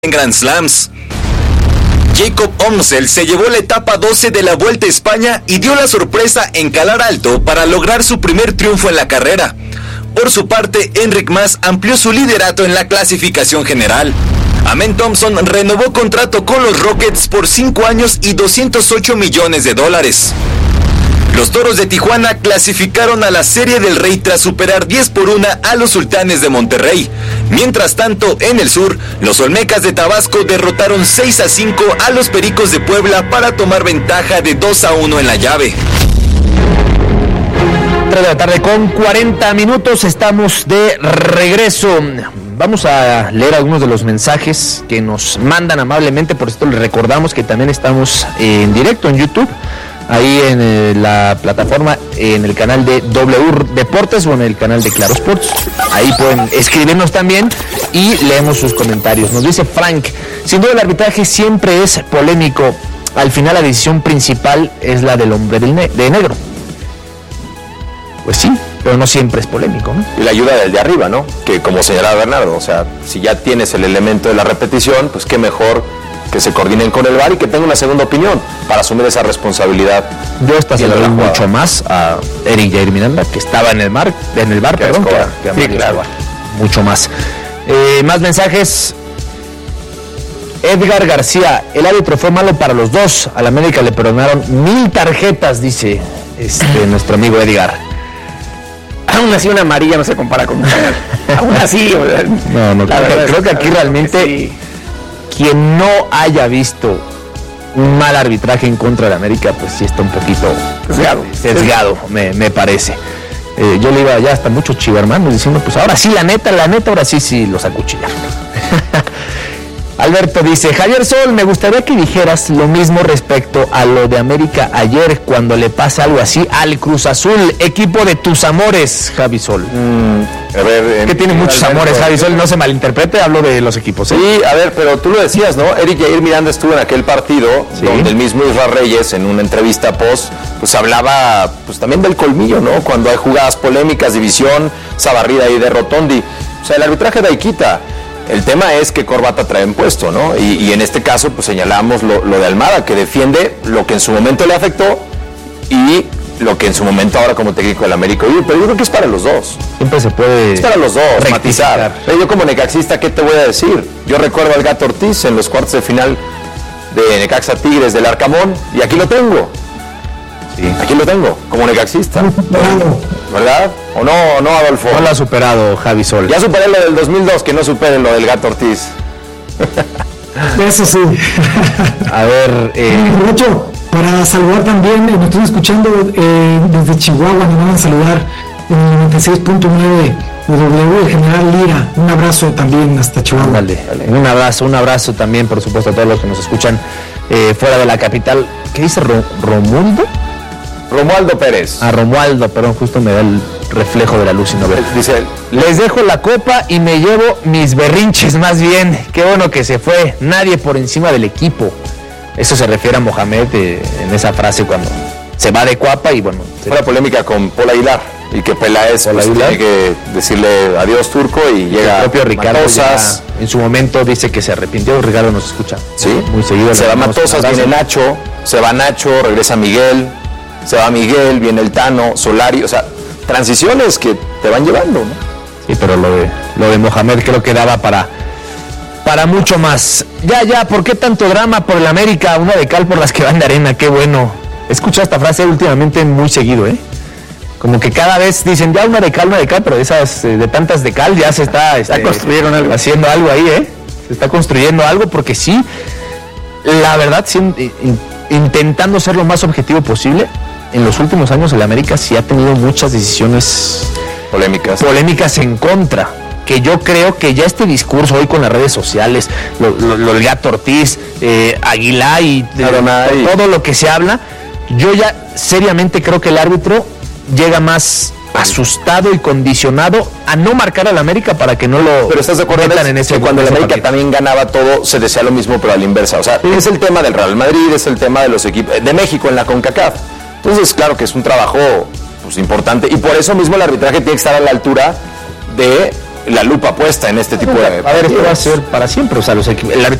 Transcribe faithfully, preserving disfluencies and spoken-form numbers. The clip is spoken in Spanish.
en Grand Slams. Jacob Omsel se llevó la etapa doce de la Vuelta a España y dio la sorpresa en calar alto para lograr su primer triunfo en la carrera. Por su parte, Enric Mas amplió su liderato en la clasificación general. Amen Thompson renovó contrato con los Rockets por cinco años y doscientos ocho millones de dólares. Los Toros de Tijuana clasificaron a la Serie del Rey tras superar diez por uno a los Sultanes de Monterrey. Mientras tanto, en el sur, los Olmecas de Tabasco derrotaron seis a cinco a los Pericos de Puebla para tomar ventaja de dos a uno en la llave. tres de la tarde con cuarenta minutos, estamos de regreso. Vamos a leer algunos de los mensajes que nos mandan amablemente, por esto les recordamos que también estamos en directo en YouTube, ahí en eh, la plataforma, en el canal de W Deportes o en el canal de Claro Sports. Ahí pueden escribirnos también y leemos sus comentarios. Nos dice Frank, sin duda el arbitraje siempre es polémico, al final la decisión principal es la del hombre del ne- de negro. Pues sí, pero no siempre es polémico, ¿no? Y la ayuda del de arriba, ¿no? Que como señalaba Bernardo, o sea, si ya tienes el elemento de la repetición, pues qué mejor que se coordinen con el V A R y que tenga una segunda opinión para asumir esa responsabilidad. Yo esta se lo doy mucho más a Eric Jair Miranda, que estaba en el mar, en el bar, que perdón, Escobar. que, que a Sí, Mario claro. Escobar. Mucho más. Eh, más mensajes. Edgar García, el árbitro fue malo para los dos. A la América le perdonaron mil tarjetas, dice este nuestro amigo Edgar. Aún así una amarilla no se compara con una. Aún así. No, no, creo que, creo que aquí realmente sí. Quien no haya visto un mal arbitraje en contra de la América, pues sí está un poquito Sesgado. sesgado, me, me parece. Eh, yo le iba ya hasta muchos chivermanos diciendo, pues ahora sí, la neta, la neta, ahora sí, sí los acuchillaron. Alberto dice, Javier Sol, me gustaría que dijeras lo mismo respecto a lo de América ayer, cuando le pasa algo así al Cruz Azul, equipo de tus amores, Javi Sol. Mm, a ver, que tiene muchos Alberto, amores, Javi Sol, no se malinterprete, hablo de los equipos. ¿eh? Sí, a ver, pero tú lo decías, ¿no? Eric Jair Miranda estuvo en aquel partido, sí, donde el mismo Israel Reyes, en una entrevista post, pues hablaba pues también del colmillo, ¿no? Cuando hay jugadas polémicas, división, esa barrida ahí de Rotondi. O sea, el arbitraje da y quita. El tema es qué corbata traen puesto, ¿no? Y, y en este caso, pues señalamos lo, lo de Almada, que defiende lo que en su momento le afectó y lo que en su momento ahora como técnico del América. Oye, pero yo creo que es para los dos. Siempre se puede... Es para los dos, rectificar. matizar. Pero yo como necaxista, ¿qué te voy a decir? Yo recuerdo al Gato Ortiz en los cuartos de final de Necaxa Tigres del Arcamón, y aquí lo tengo. Sí, aquí lo tengo, como necaxista. ¿Verdad? ¿O no, o no, Adolfo? No lo ha superado Javi Sol. Ya superé lo del dos mil dos, que no superen lo del Gato Ortiz. Eso sí. A ver, eh... aprovecho para saludar también, eh, nos están escuchando eh, desde Chihuahua, nos van a saludar en el noventa y seis punto nueve de W, el General Lira. Un abrazo también hasta Chihuahua. Dale, dale. Un abrazo, un abrazo también, por supuesto, a todos los que nos escuchan eh, fuera de la capital. ¿Qué dice Ro- Romualdo? Romualdo Pérez. A Romualdo, perdón, justo me da el reflejo de la luz y no veo. Dice él. Les dejo la copa y me llevo mis berrinches más bien. Qué bueno que se fue. Nadie por encima del equipo. Eso se refiere a Mohamed eh, en esa frase cuando se va de Cuapa y bueno. Fue la polémica con Paul Aguilar y que Peláez Paul pues, Aguilar. tiene que decirle adiós Turco y llega El propio Ricardo Matosas. ya en su momento dice que se arrepintió. Ricardo nos escucha. Sí, muy seguido. se le va mandamos un Matosas, abrazo. viene Nacho, se va Nacho, regresa Miguel, se va Miguel, viene el Tano, Solari, o sea, transiciones que te van llevando, ¿no? Sí, pero lo de, lo de Mohamed creo que daba para, para mucho más. Ya, ya, ¿por qué tanto drama por el América? Una de cal por las que van de arena, qué bueno. He escuchado esta frase últimamente muy seguido, ¿eh? Como que cada vez dicen, ya una de cal, una de cal, pero de esas, eh, de tantas de cal ya se está, este, Ya construyeron algo. haciendo algo ahí, ¿eh? Se está construyendo algo porque sí, la verdad, sí, in- intentando ser lo más objetivo posible, en los últimos años el América sí ha tenido muchas decisiones Polémicas. polémicas en contra, que yo creo que ya este discurso hoy con las redes sociales, lo, lo, lo del Gato Ortiz, eh, Aguilar y de- Adonai. todo lo que se habla, yo ya seriamente creo que el árbitro llega más asustado y condicionado a no marcar al América para que no lo Pero estás de acuerdo metan en en ese que cuando el ese América partido. también ganaba todo, se decía lo mismo, pero a la inversa. O sea, es el tema del Real Madrid, es el tema de los equipos de México en la CONCACAF. Entonces, claro que es un trabajo pues, importante y por eso mismo el arbitraje tiene que estar a la altura de la lupa puesta en este tipo de A ver, esto va a ser para siempre. O sea, los equipos, el